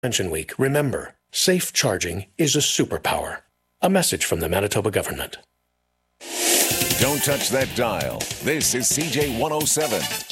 Prevention Week, remember, safe charging is a superpower. A message from the Manitoba government. Don't touch that dial. This is CJ 107.